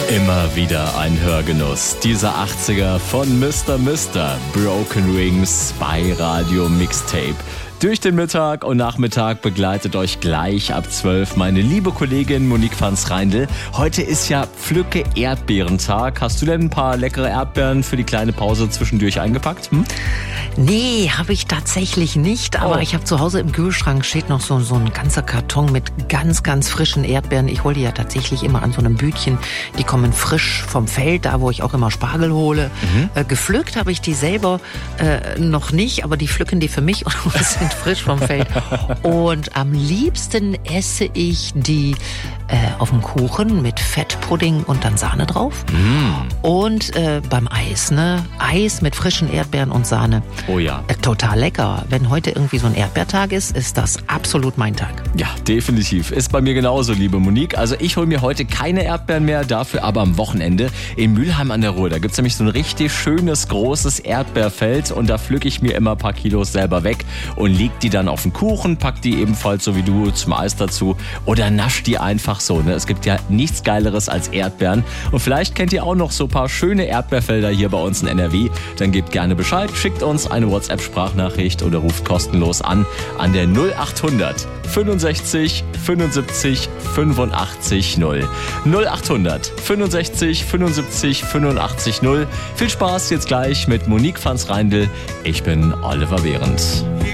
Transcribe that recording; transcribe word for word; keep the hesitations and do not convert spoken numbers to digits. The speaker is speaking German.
Immer wieder ein Hörgenuss. Dieser achtziger von Mister Mister Broken Wings bei Radio Mixtape. Durch den Mittag und Nachmittag begleitet euch gleich ab zwölf meine liebe Kollegin Monique Pfanz-Reindl. Heute ist ja Pflücke Erdbeerentag. Hast du denn ein paar leckere Erdbeeren für die kleine Pause zwischendurch eingepackt? Hm? Nee, habe ich tatsächlich nicht. Aber Oh. ich habe zu Hause im Kühlschrank steht noch so, so ein ganzer Karton mit ganz, ganz frischen Erdbeeren. Ich hole die ja tatsächlich immer an so einem Bütchen. Die kommen frisch vom Feld, da wo ich auch immer Spargel hole. Mhm. Äh, gepflückt habe ich die selber äh, noch nicht, aber die pflücken die für mich und sind frisch vom Feld. Und am liebsten esse ich die äh, auf dem Kuchen mit Fettpudding und dann Sahne drauf. Mm. Und äh, beim Eis, ne? Eis mit frischen Erdbeeren und Sahne. Oh ja. Äh, total lecker. Wenn heute irgendwie so ein Erdbeertag ist, ist das absolut mein Tag. Ja, definitiv. Ist bei mir genauso, liebe Monique. Also ich hole mir heute keine Erdbeeren mehr, dafür aber am Wochenende in Mülheim an der Ruhr. Da gibt's nämlich so ein richtig schönes, großes Erdbeerfeld und da pflücke ich mir immer ein paar Kilos selber weg und leg die dann auf den Kuchen, pack die ebenfalls so wie du zum Eis dazu oder nasch die einfach so. Ne? Es gibt ja nichts Geileres als Erdbeeren. Und vielleicht kennt ihr auch noch so ein paar schöne Erdbeerfelder hier bei uns in N R W. Dann gebt gerne Bescheid, schickt uns eine WhatsApp-Sprachnachricht oder ruft kostenlos an an der null achthundert fünfundsechzig fünfundsiebzig fünfundachtzig null. null achthundert fünfundsechzig fünfundsiebzig fünfundachtzig null. Viel Spaß jetzt gleich mit Monique Pfanz-Reindl. Ich bin Oliver Behrendt.